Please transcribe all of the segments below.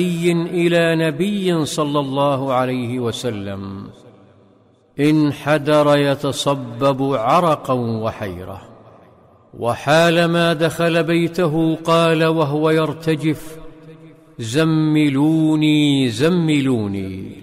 إلى نبي صلى الله عليه وسلم انحدر يتصبب عرقا وحيرة، وحالما دخل بيته قال وهو يرتجف: زملوني زملوني.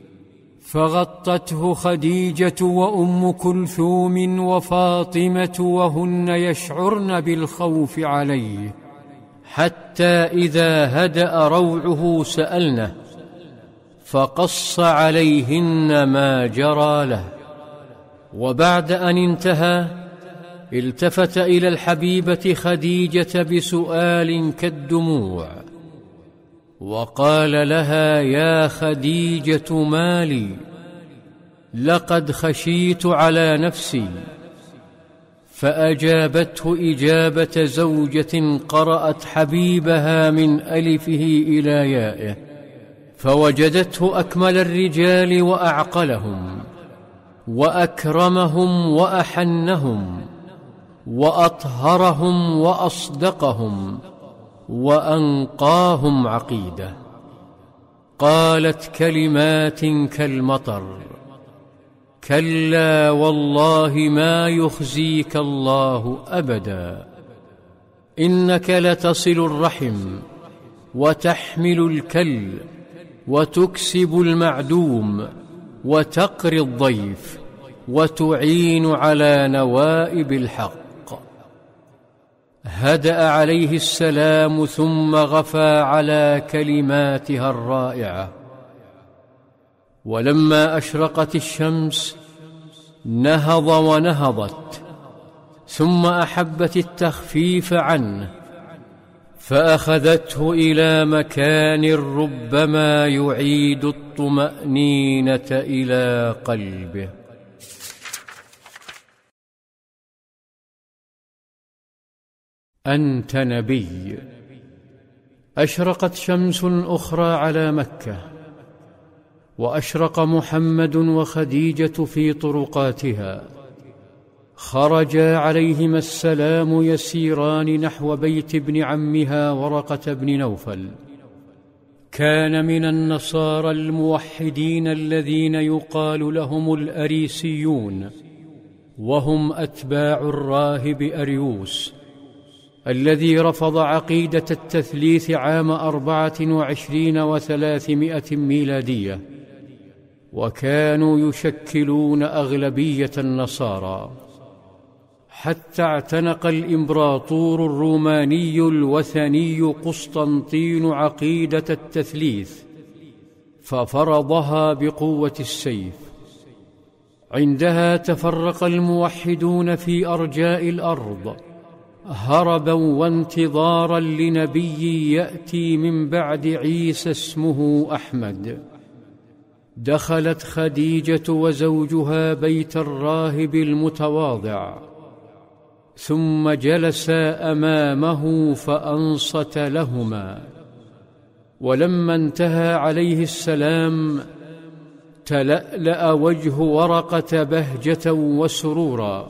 فغطته خديجة وأم كلثوم وفاطمة وهن يشعرن بالخوف عليه، حتى إذا هدأ روعه سألنه، فقص عليهن ما جرى له. وبعد أن انتهى التفت إلى الحبيبة خديجة بسؤال كالدموع، وقال لها: يا خديجة ما لي؟ لقد خشيت على نفسي. فأجابته إجابة زوجة قرأت حبيبها من ألفه إلى يائه، فوجدته أكمل الرجال وأعقلهم وأكرمهم وأحنهم وأطهرهم وأصدقهم وأنقاهم عقيدة. قالت كلمات كالمطر: كلا والله ما يخزيك الله أبدا، إنك لتصل الرحم وتحمل الكل وتكسب المعدوم وتقري الضيف وتعين على نوائب الحق. هدأ عليه السلام ثم غفى على كلماتها الرائعة. ولما أشرقت الشمس نهض ونهضت، ثم أحبت التخفيف عنه، فأخذته إلى مكان ربما يعيد الطمأنينة إلى قلبه. أنت نبي. أشرقت شمس أخرى على مكة، وأشرق محمد وخديجة في طرقاتها. خرجا عليهما السلام يسيران نحو بيت ابن عمها ورقة بن نوفل. كان من النصارى الموحدين الذين يقال لهم الأريسيون، وهم أتباع الراهب أريوس الذي رفض عقيدة التثليث عام 24 و300 ميلادية، وكانوا يشكلون أغلبية النصارى، حتى اعتنق الإمبراطور الروماني الوثني قسطنطين عقيدة التثليث، ففرضها بقوة السيف. عندها تفرق الموحدون في أرجاء الأرض، هربا وانتظارا لنبي يأتي من بعد عيسى اسمه أحمد. دخلت خديجة وزوجها بيت الراهب المتواضع، ثم جلسا أمامه فأنصت لهما. ولما انتهى عليه السلام تلألأ وجه ورقة بهجة وسرورا،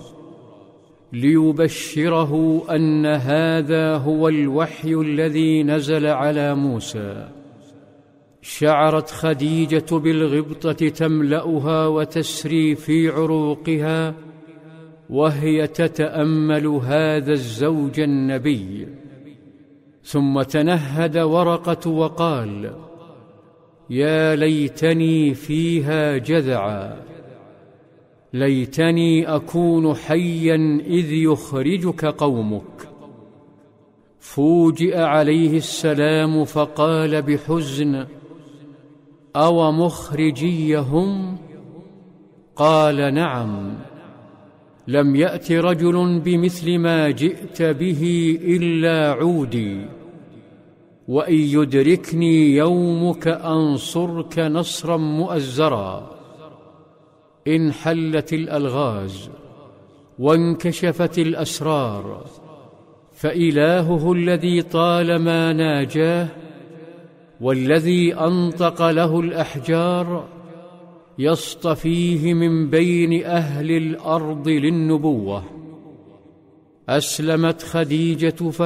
ليبشره أن هذا هو الوحي الذي نزل على موسى. شعرت خديجة بالغبطة تملأها وتسري في عروقها وهي تتأمل هذا الزوج النبي. ثم تنهد ورقة وقال: يا ليتني فيها جذعا، ليتني أكون حيا إذ يخرجك قومك. فوجئ عليه السلام فقال بحزن: أو مخرجيهم؟ قال: نعم، لم يأت رجل بمثل ما جئت به إلا عودي، وإن يدركني يومك أنصرك نصرا مؤزرا. انحلت الألغاز وانكشفت الأسرار، فإلهه الذي طالما ناجاه والذي أنطق له الأحجار يصطفيه من بين أهل الأرض للنبوة. أسلمت خديجة